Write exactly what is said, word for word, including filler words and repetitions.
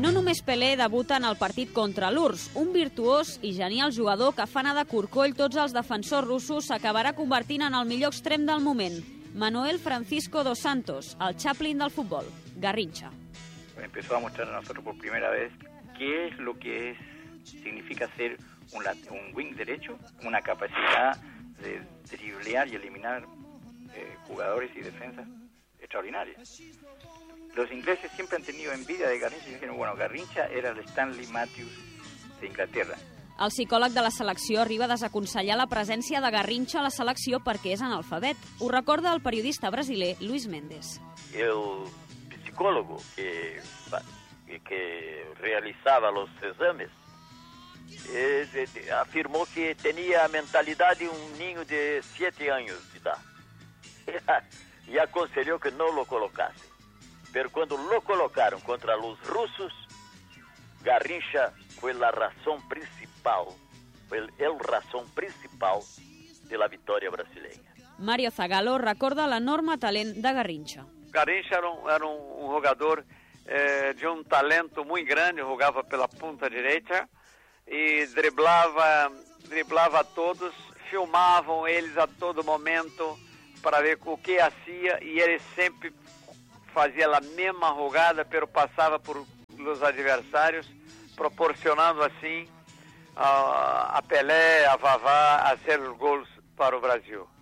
No només Pelé debuta en el partit contra l'U R S S, un virtuós i genial jugador que fa anar de corcoll tots els defensors russos s'acabarà convertint en el millor extrem del moment. Manuel Francisco dos Santos, el Chaplin del futbol, Garrincha. Empezó a mostrar a nosotros por primera vez qué es lo que es, significa ser un, un wing derecho, una capacidad de driblear y eliminar eh, jugadores y defensas extraordinarias. Los ingleses siempre han tenido envidia de Garrincha y dijeron, bueno, Garrincha era el Stanley Matthews de Inglaterra. El psicòleg de la selecció arriba a desaconsellar la presència de Garrincha a la selecció perquè és analfabet. Ho recorda el periodista brasiler Luis Mendes. El psicólogo que, que realizaba los exames eh, afirmó que tenía mentalidad de un niño de siete años de edad y aconsejó que no lo colocase. Pero cuando lo colocaron contra los rusos, Garrincha fue la razón principal, fue el, el razón principal de la victoria brasileña. Mario Zagallo recorda l'enorme talent de Garrincha. Garrincha era um, era um, um jogador eh, de um talento muito grande, jogava pela ponta direita e driblava, driblava a todos, filmavam eles a todo momento para ver o que hacía e ele sempre fazia a mesma jogada, pero passava por os adversários, proporcionando assim a, a Pelé, a Vavá, a ser os gols para o Brasil.